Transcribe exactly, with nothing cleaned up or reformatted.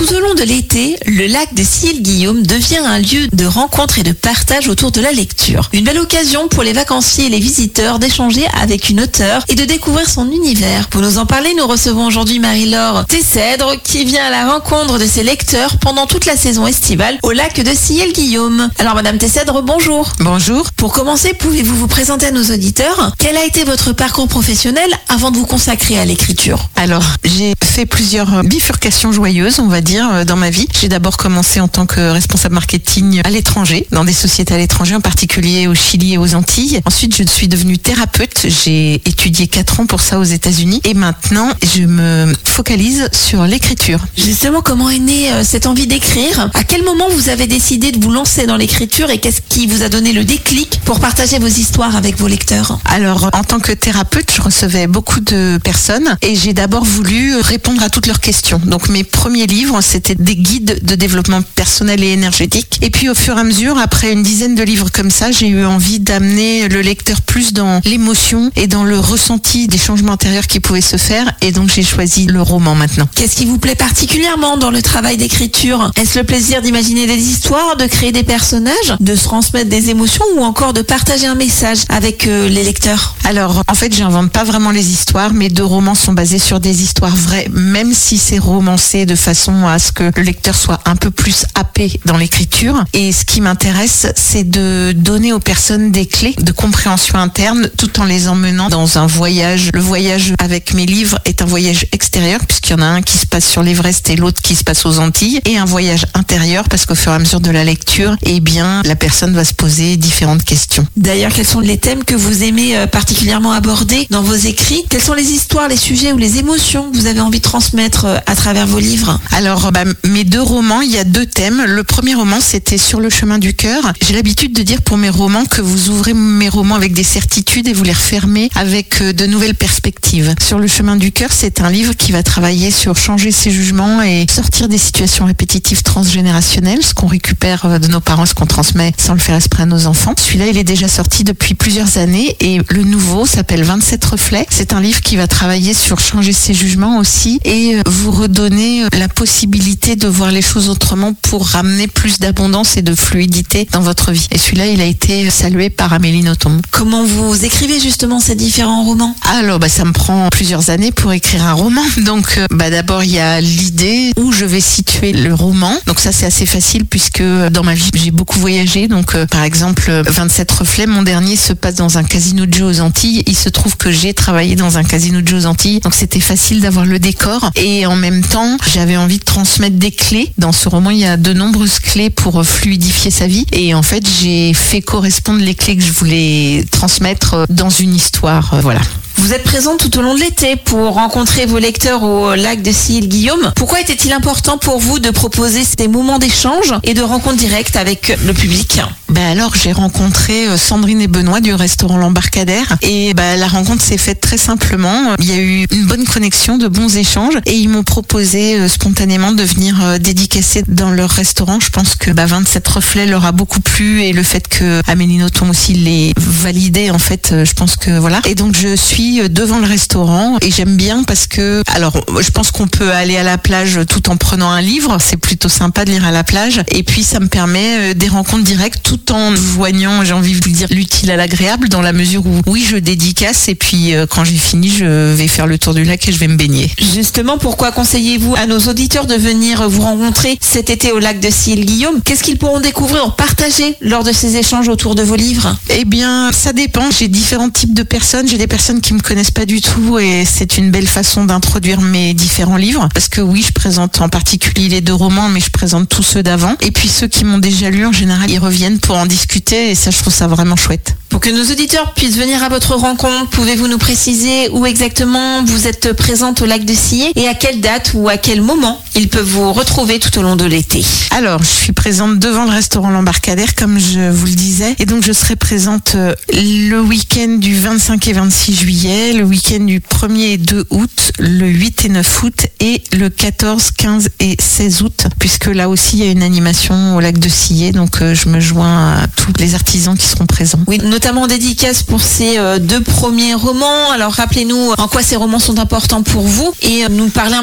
Tout au long de l'été, le lac de Sillé-le-Guillaume devient un lieu de rencontre et de partage autour de la lecture. Une belle occasion pour les vacanciers et les visiteurs d'échanger avec une auteure et de découvrir son univers. Pour nous en parler, nous recevons aujourd'hui Marie-Laure Tessèdre qui vient à la rencontre de ses lecteurs pendant toute la saison estivale au lac de Sillé-le-Guillaume. Alors Madame Tessèdre, bonjour. Bonjour. Pour commencer, pouvez-vous vous présenter à nos auditeurs? Quel a été votre parcours professionnel avant de vous consacrer à l'écriture? Alors, j'ai fait plusieurs bifurcations joyeuses, on va dire, dans ma vie. J'ai d'abord commencé en tant que responsable marketing à l'étranger, dans des sociétés à l'étranger, en particulier au Chili et aux Antilles. Ensuite, je suis devenue thérapeute. J'ai étudié quatre ans pour ça aux États-Unis. Et maintenant, je me focalise sur l'écriture. Justement, comment est née euh, cette envie d'écrire? À quel moment vous avez décidé de vous lancer dans l'écriture et qu'est-ce qui vous a donné le déclic pour partager vos histoires avec vos lecteurs? Alors, en tant que thérapeute, je recevais beaucoup de personnes et j'ai d'abord voulu répondre à toutes leurs questions. Donc, mes premiers livres, c'était des guides de développement personnel et énergétique. Et puis, au fur et à mesure, après une dizaine de livres comme ça, j'ai eu envie d'amener le lecteur plus dans l'émotion et dans le ressenti des changements intérieurs qui pouvaient se faire. Et donc, j'ai choisi le roman maintenant. Qu'est-ce qui vous plaît particulièrement dans le travail d'écriture? Est-ce le plaisir d'imaginer des histoires, de créer des personnages, de se transmettre des émotions ou encore de partager un message avec euh, les lecteurs? Alors, en fait, j'invente pas vraiment les histoires. Mes deux romans sont basés sur des histoires vraies, même si c'est romancé de façon à ce que le lecteur soit un peu plus happé dans l'écriture. Et ce qui m'intéresse, c'est de donner aux personnes des clés de compréhension interne tout en les emmenant dans un voyage. Le voyage avec mes livres est un voyage extérieur puisqu'il y en a un qui se passe sur l'Everest et l'autre qui se passe aux Antilles, et un voyage intérieur parce qu'au fur et à mesure de la lecture, eh bien, la personne va se poser différentes questions. D'ailleurs, quels sont les thèmes que vous aimez euh, particulièrement aborder dans vos écrits? Quelles sont les histoires, les sujets ou les émotions que vous avez envie de transmettre euh, à travers vos livres? Alors, bah, mes deux romans, il y a deux thèmes. Le premier roman, c'était Sur le chemin du cœur. J'ai l'habitude de dire pour mes romans que vous ouvrez mes romans avec des certitudes et vous les refermez avec euh, de nouvelles perspectives. Sur le chemin du cœur, c'est un livre qui va travailler sur changer ses jugements et sortir des situations répétitives transgénérationnelles, ce qu'on récupère de nos parents, ce qu'on transmet sans le faire exprès à nos enfants. Celui-là, il est déjà sorti depuis plusieurs années et le nouveau s'appelle vingt-sept reflets. C'est un livre qui va travailler sur changer ses jugements aussi et vous redonner la possibilité de voir les choses autrement pour ramener plus d'abondance et de fluidité dans votre vie. Et celui-là, il a été salué par Amélie Nothomb. Comment vous écrivez justement ces différents romans? Alors, bah, ça me prend plusieurs années pour écrire un roman. Donc, bah, d'abord, il y a l'idée où je vais situer le roman. Donc ça, c'est assez facile puisque dans ma vie, j'ai beaucoup voyagé. Donc, euh, par exemple, vingt-sept reflets, mon dernier se passe dans un casino de jeux aux Antilles. Il se trouve que j'ai travaillé dans un casino de jeux aux Antilles. Donc, c'était facile d'avoir le décor. Et en même temps, j'avais envie de transmettre des clés. Dans ce roman, il y a de nombreuses clés pour fluidifier sa vie. Et en fait, j'ai fait correspondre les clés que je voulais transmettre dans une histoire. Voilà. Vous êtes présente tout au long de l'été pour rencontrer vos lecteurs au lac de Sillé-le-Guillaume. Pourquoi était-il important pour vous de proposer ces moments d'échange et de rencontre directe avec le public? Ben alors, j'ai rencontré Sandrine et Benoît du restaurant L'Embarcadère et ben, la rencontre s'est faite très simplement. Il y a eu une bonne connexion, de bons échanges et ils m'ont proposé euh, spontanément de venir euh, dédicacer dans leur restaurant. Je pense que ben, vingt-sept reflets leur a beaucoup plu et le fait que Amélie Nothomb aussi les validé, en fait, euh, je pense que voilà. Et donc, je suis devant le restaurant et j'aime bien parce que, alors, je pense qu'on peut aller à la plage tout en prenant un livre. C'est plutôt sympa de lire à la plage et puis ça me permet euh, des rencontres directes tout en joignant, j'ai envie de vous dire, l'utile à l'agréable dans la mesure où, oui, je dédicace et puis euh, quand j'ai fini, je vais faire le tour du lac et je vais me baigner. Justement, pourquoi conseillez-vous à nos auditeurs de venir vous rencontrer cet été au lac de Sillé-le-Guillaume? Qu'est-ce qu'ils pourront découvrir ou partager lors de ces échanges autour de vos livres? Eh bien, ça dépend. J'ai différents types de personnes. J'ai des personnes qui me connaissent pas du tout et c'est une belle façon d'introduire mes différents livres parce que oui, je présente en particulier les deux romans, mais je présente tous ceux d'avant. Et puis ceux qui m'ont déjà lu, en général, ils reviennent pour en discuter et ça, je trouve ça vraiment chouette. Pour que nos auditeurs puissent venir à votre rencontre, pouvez-vous nous préciser où exactement vous êtes présente au lac de Sillé et à quelle date ou à quel moment ils peuvent vous retrouver tout au long de l'été? Alors, je suis présente devant le restaurant L'Embarcadère, comme je vous le disais, et donc je serai présente le week-end du vingt-cinq et vingt-six juillet, le week-end du premier et deux août, le huit et neuf août et le quatorze, quinze et seize août, puisque là aussi il y a une animation au lac de Sillé, donc euh, je me joins à tous les artisans qui seront présents. Oui, notamment dédicace pour ces euh, deux premiers romans. Alors rappelez-nous en quoi ces romans sont importants pour vous et euh, nous parler un